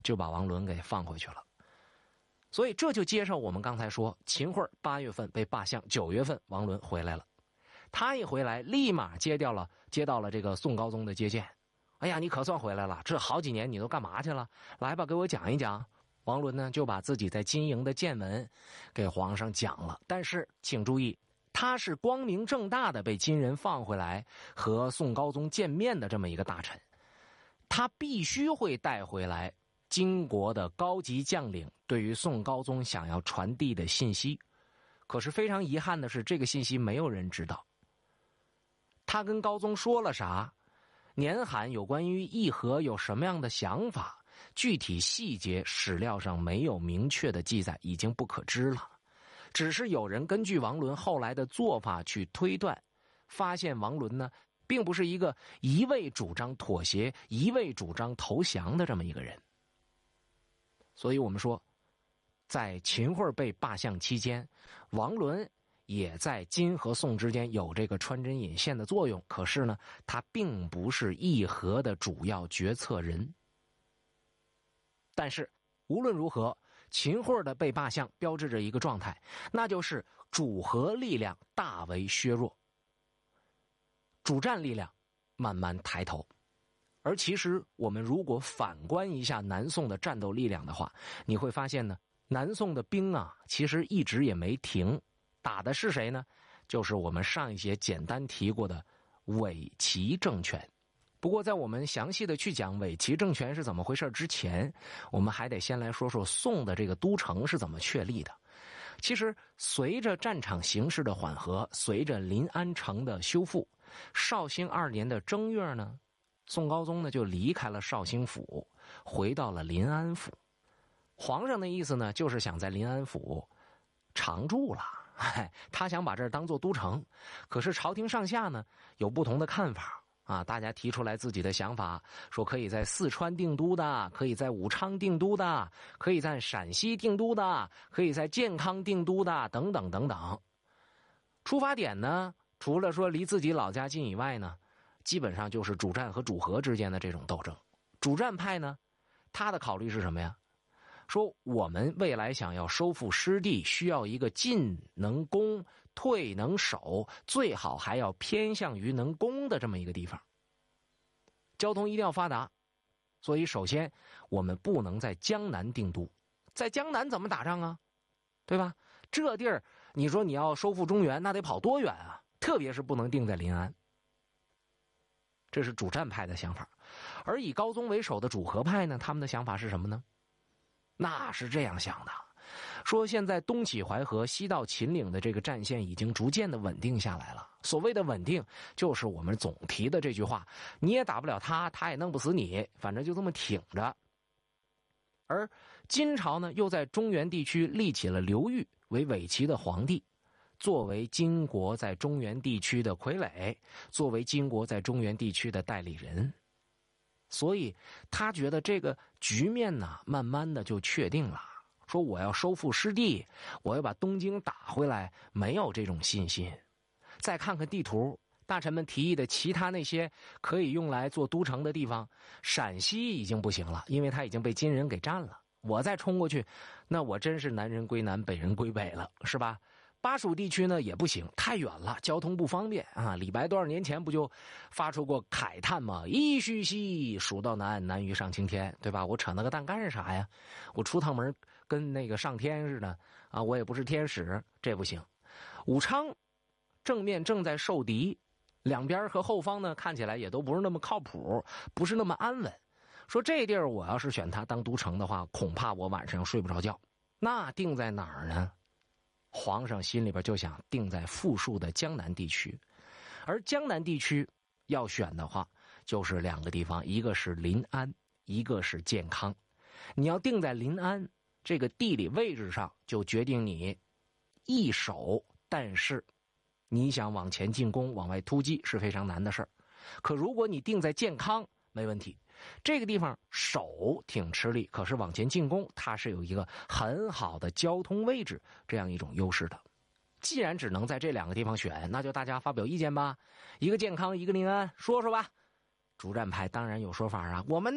就把王伦给放回去了。所以这就接上我们刚才说，秦桧8月份被罢相，9月份王伦回来了。他一回来，立马接到了这个宋高宗的接见。哎呀，你可算回来了，这好几年你都干嘛去了？来吧，给我讲一讲。王伦呢就把自己在金营的见闻给皇上讲了。但是请注意，他是光明正大的被金人放回来和宋高宗见面的这么一个大臣，他必须会带回来金国的高级将领对于宋高宗想要传递的信息。可是非常遗憾的是，这个信息没有人知道。他跟高宗说了啥？年罕有关于议和有什么样的想法？具体细节史料上没有明确的记载，已经不可知了。只是有人根据王伦后来的做法去推断，发现王伦呢，并不是一个一味主张妥协、一味主张投降的这么一个人。所以我们说，在秦桧被罢相期间，王伦也在金和宋之间有这个穿针引线的作用，可是呢，他并不是议和的主要决策人。但是无论如何，秦桧的被罢相标志着一个状态，那就是主和力量大为削弱，主战力量慢慢抬头。而其实我们如果反观一下南宋的战斗力量的话，你会发现呢，南宋的兵啊，其实一直也没停，打的是谁呢？就是我们上一节简单提过的伪齐政权。不过在我们详细的去讲伪齐政权是怎么回事之前，我们还得先来说说宋的这个都城是怎么确立的。其实随着战场形势的缓和，随着临安城的修复，绍兴2年的正月呢，宋高宗呢就离开了绍兴府，回到了临安府。皇上的意思呢，就是想在临安府常住了，他想把这儿当做都城。可是朝廷上下呢有不同的看法啊，大家提出来自己的想法，说可以在四川定都的，可以在武昌定都的，可以在陕西定都的，可以在健康定都的，等等等等。出发点呢，除了说离自己老家近以外呢，基本上就是主战和主和之间的这种斗争。主战派呢，他的考虑是什么呀？说我们未来想要收复失地，需要一个进能攻、退能守，最好还要偏向于能攻的这么一个地方。交通一定要发达，所以首先我们不能在江南定都，在江南怎么打仗啊？对吧？这地儿你说你要收复中原，那得跑多远啊？特别是不能定在临安。这是主战派的想法。而以高宗为首的主和派呢，他们的想法是什么呢？那是这样想的，说现在东起淮河西到秦岭的这个战线已经逐渐的稳定下来了。所谓的稳定，就是我们总提的这句话，你也打不了他，他也弄不死你，反正就这么挺着。而金朝呢，又在中原地区立起了刘裕为伪齐的皇帝，作为金国在中原地区的傀儡，作为金国在中原地区的代理人。所以他觉得这个局面呢，慢慢的就确定了，说我要收复失地，我要把东京打回来，没有这种信心。再看看地图，大臣们提议的其他那些可以用来做都城的地方，陕西已经不行了，因为它已经被金人给占了。我再冲过去，那我真是南人归南，北人归北了，是吧？巴蜀地区呢也不行，太远了，交通不方便啊。李白多少年前不就发出过慨叹吗？一须西，蜀道难，难于上青天，对吧？我扯那个蛋干是啥呀？我出趟门跟那个上天似的啊，我也不是天使，这不行。武昌正面正在受敌，两边和后方呢看起来也都不是那么靠谱，不是那么安稳。说这地儿我要是选它当都城的话，恐怕我晚上睡不着觉。那定在哪儿呢？皇上心里边就想定在富庶的江南地区，而江南地区要选的话，就是2个地方，一个是临安，一个是健康。你要定在临安，这个地理位置上就决定你易守，但是你想往前进攻、往外突击是非常难的事儿。可如果你定在健康，没问题，这个地方守挺吃力，可是往前进攻它是有一个很好的交通位置这样一种优势的。既然只能在这2个地方选，那就大家发表意见吧，一个健康，一个临安，说说吧。主战派当然有说法啊，我们呢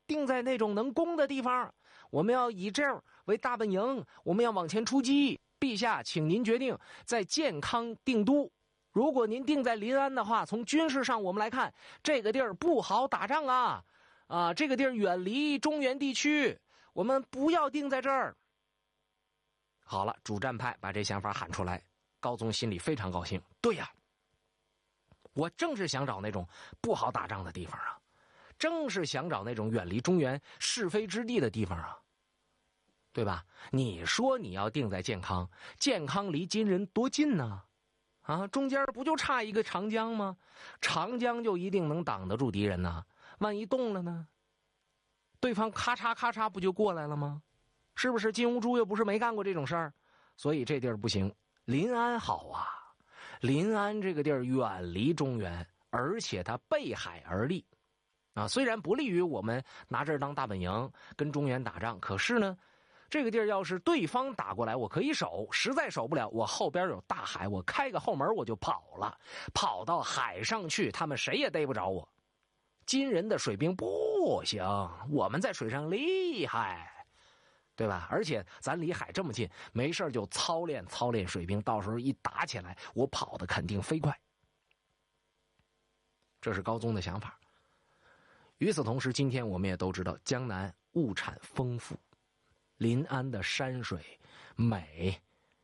定在那种能攻的地方，我们要以这儿为大本营，我们要往前出击。陛下，请您决定在建康定都。如果您定在临安的话，从军事上我们来看，这个地儿不好打仗啊，这个地儿远离中原地区，我们不要定在这儿。好了，主战派把这想法喊出来，高宗心里非常高兴。对呀，我正是想找那种不好打仗的地方啊，正是想找那种远离中原是非之地的地方啊，对吧？你说你要定在建康，建康离金人多近呢？啊，中间不就差一个长江吗？长江就一定能挡得住敌人呢？万一动了呢？对方咔嚓咔嚓不就过来了吗？是不是？金兀术又不是没干过这种事儿，所以这地儿不行。临安好啊，临安这个地儿远离中原，而且它背海而立啊，虽然不利于我们拿这儿当大本营跟中原打仗，可是呢，这个地儿要是对方打过来，我可以守，实在守不了，我后边有大海，我开个后门我就跑了，跑到海上去，他们谁也逮不着我。金人的水兵不行，我们在水上厉害，对吧？而且咱离海这么近，没事就操练操练水兵，到时候一打起来，我跑的肯定飞快。这是高宗的想法。与此同时，今天我们也都知道，江南物产丰富，临安的山水美，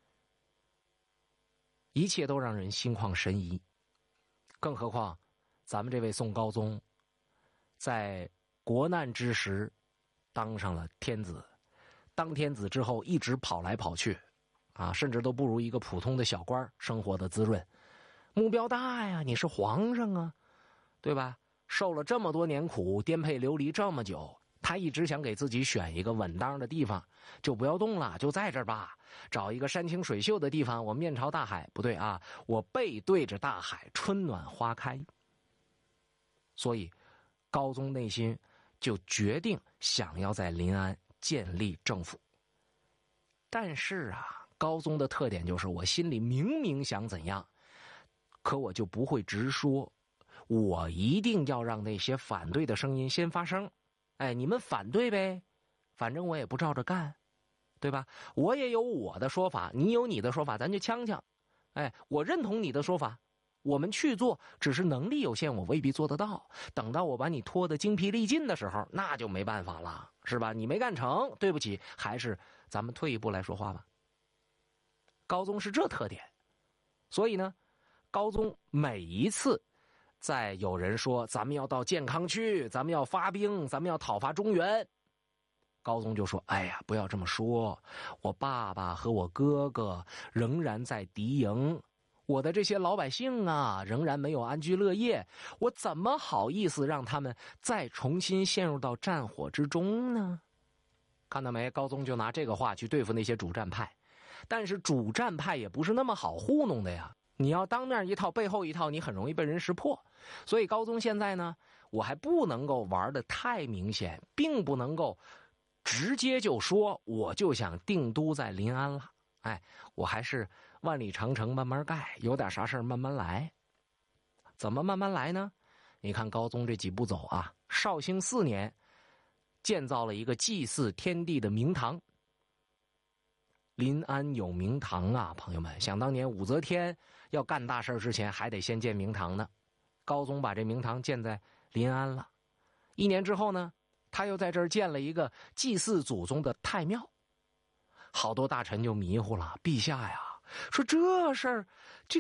一切都让人心旷神怡。更何况咱们这位宋高宗在国难之时当上了天子，当天子之后一直跑来跑去啊，甚至都不如一个普通的小官生活的滋润。目标大呀，你是皇上啊，对吧？受了这么多年苦，颠沛流离这么久，他一直想给自己选一个稳当的地方，就不要动了，就在这儿吧，找一个山清水秀的地方，我面朝大海，不对啊，我背对着大海，春暖花开。所以高宗内心就决定想要在临安建立政府。但是啊，高宗的特点就是我心里明明想怎样，可我就不会直说，我一定要让那些反对的声音先发声。哎，你们反对呗，反正我也不照着干，对吧？我也有我的说法，你有你的说法，咱就呛呛。哎，我认同你的说法，我们去做，只是能力有限，我未必做得到。等到我把你拖得精疲力尽的时候，那就没办法了，是吧？你没干成，对不起，还是咱们退一步来说话吧。高宗是这特点，所以呢，高宗每一次在有人说咱们要到建康去，咱们要发兵，咱们要讨伐中原，高宗就说：哎呀，不要这么说，我爸爸和我哥哥仍然在敌营，我的这些老百姓啊仍然没有安居乐业，我怎么好意思让他们再重新陷入到战火之中呢？看到没？高宗就拿这个话去对付那些主战派。但是主战派也不是那么好糊弄的呀，你要当面一套背后一套，你很容易被人识破。所以高宗现在呢，我还不能够玩得太明显，并不能够直接就说我就想定都在临安了。哎，我还是万里长城慢慢盖，有点啥事儿慢慢来。怎么慢慢来呢？你看高宗这几步走啊，绍兴4年建造了一个祭祀天地的明堂。临安有明堂啊，朋友们，想当年武则天要干大事之前还得先建明堂呢。高宗把这明堂建在临安了。1年之后呢，他又在这儿建了一个祭祀祖宗的太庙。好多大臣就迷糊了，陛下呀，说这事儿，这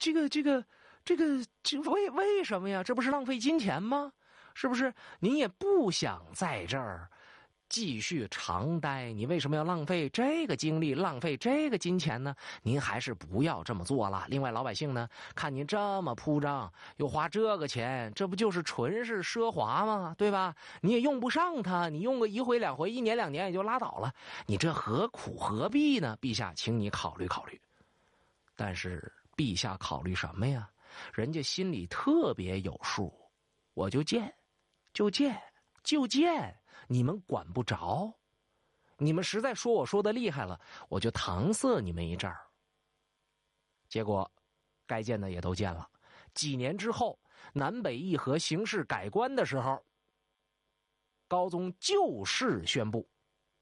为什么呀？这不是浪费金钱吗？是不是？您也不想在这儿继续长待，你为什么要浪费这个精力，浪费这个金钱呢？您还是不要这么做了。另外老百姓呢，看您这么铺张，又花这个钱，这不就是纯是奢华吗？对吧？你也用不上它，你用个1回2回，1年2年也就拉倒了，你这何苦何必呢？陛下，请你考虑考虑。但是陛下考虑什么呀？人家心里特别有数，我就建，你们管不着。你们实在说我说的厉害了，我就搪塞你们一阵儿。结果该建的也都建了。几年之后，南北议和形势改观的时候， 高宗就事宣布，